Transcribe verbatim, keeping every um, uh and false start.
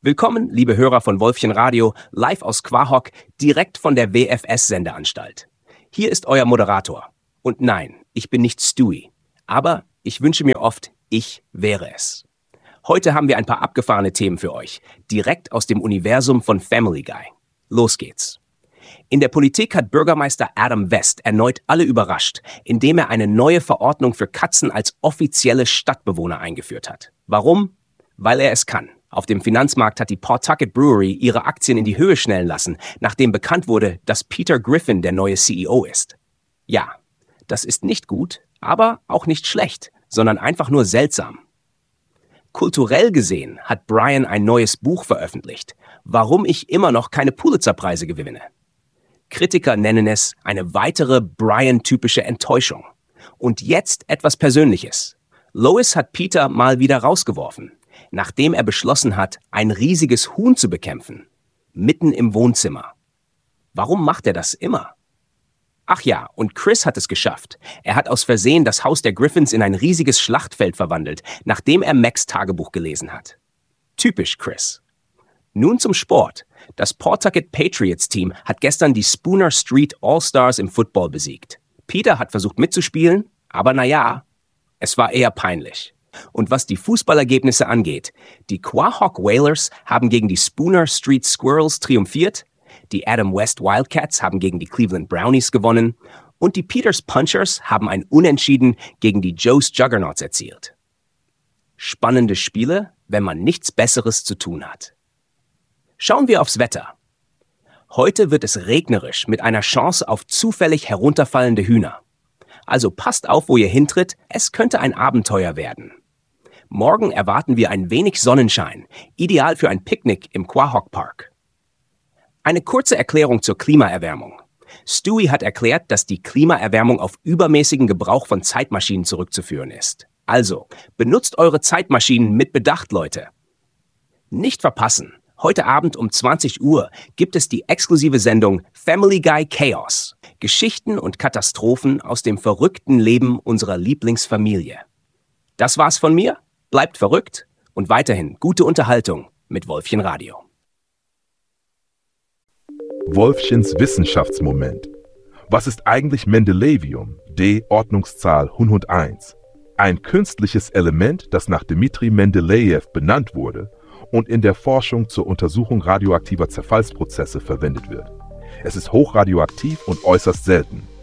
Willkommen, liebe Hörer von Wolfchen Radio, live aus Quahog, direkt von der W F S-Sendeanstalt. Hier ist euer Moderator. Und nein, ich bin nicht Stewie, aber ich wünsche mir oft, ich wäre es. Heute haben wir ein paar abgefahrene Themen für euch, direkt aus dem Universum von Family Guy. Los geht's. In der Politik hat Bürgermeister Adam West erneut alle überrascht, indem er eine neue Verordnung für Katzen als offizielle Stadtbewohner eingeführt hat. Warum? Weil er es kann. Auf dem Finanzmarkt hat die Pawtucket Brewery ihre Aktien in die Höhe schnellen lassen, nachdem bekannt wurde, dass Peter Griffin der neue C E O ist. Ja, das ist nicht gut, aber auch nicht schlecht, sondern einfach nur seltsam. Kulturell gesehen hat Brian ein neues Buch veröffentlicht, warum ich immer noch keine Pulitzer-Preise gewinne. Kritiker nennen es eine weitere Brian-typische Enttäuschung. Und jetzt etwas Persönliches. Lois hat Peter mal wieder rausgeworfen, nachdem er beschlossen hat, ein riesiges Huhn zu bekämpfen. Mitten im Wohnzimmer. Warum macht er das immer? Ach ja, und Chris hat es geschafft. Er hat aus Versehen das Haus der Griffins in ein riesiges Schlachtfeld verwandelt, nachdem er Macs Tagebuch gelesen hat. Typisch Chris. Nun zum Sport. Das Pawtucket Patriots-Team hat gestern die Spooner Street All-Stars im Football besiegt. Peter hat versucht mitzuspielen, aber naja, es war eher peinlich. Und was die Fußballergebnisse angeht, die Quahog Whalers haben gegen die Spooner Street Squirrels triumphiert, die Adam West Wildcats haben gegen die Cleveland Brownies gewonnen und die Peters Punchers haben ein Unentschieden gegen die Joe's Juggernauts erzielt. Spannende Spiele, wenn man nichts Besseres zu tun hat. Schauen wir aufs Wetter. Heute wird es regnerisch mit einer Chance auf zufällig herunterfallende Hühner. Also passt auf, wo ihr hintritt, es könnte ein Abenteuer werden. Morgen erwarten wir ein wenig Sonnenschein, ideal für ein Picknick im Quahog Park. Eine kurze Erklärung zur Klimaerwärmung. Stewie hat erklärt, dass die Klimaerwärmung auf übermäßigen Gebrauch von Zeitmaschinen zurückzuführen ist. Also, benutzt eure Zeitmaschinen mit Bedacht, Leute. Nicht verpassen. Heute Abend um zwanzig Uhr gibt es die exklusive Sendung Family Guy Chaos. Geschichten und Katastrophen aus dem verrückten Leben unserer Lieblingsfamilie. Das war's von mir. Bleibt verrückt und weiterhin gute Unterhaltung mit Wolfchen Radio. Wolfchens Wissenschaftsmoment. Was ist eigentlich Mendelevium, D Ordnungszahl hunderteins? Ein künstliches Element, das nach Dmitri Mendelejew benannt wurde und in der Forschung zur Untersuchung radioaktiver Zerfallsprozesse verwendet wird. Es ist hochradioaktiv und äußerst selten.